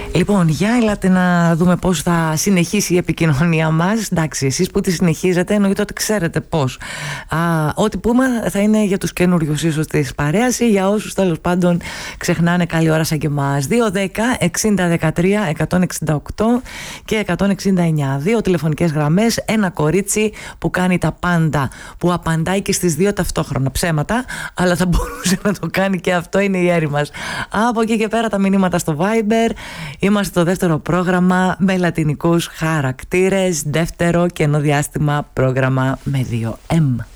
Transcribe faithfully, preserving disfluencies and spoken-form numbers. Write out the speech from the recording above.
Λοιπόν, για ελάτε να δούμε πώς θα συνεχίσει η επικοινωνία μας. Εντάξει, εσείς που τη συνεχίζετε εννοείται ότι ξέρετε πώς. Α, ό,τι πούμε θα είναι για τους καινούριους ίσως της παρέας ή για όσους τέλος πάντων ξεχνάνε καλή ώρα σαν και εμάς. δύο δέκα εξήντα δεκατρία εκατόν εξήντα οκτώ και εκατόν εξήντα εννιά. Δύο τηλεφωνικές γραμμές, ένα κορίτσι που κάνει τα πάντα, που απαντάει και στις δύο ταυτόχρονα. Ψέματα, αλλά θα μπορούσε να το κάνει και αυτό, είναι η έρη μας. Από εκεί και πέρα τα μηνύματα στο Viber. Είμαστε το δεύτερο πρόγραμμα με λατινικούς χαρακτήρες, δεύτερο καινό διάστημα πρόγραμμα με δύο εμ.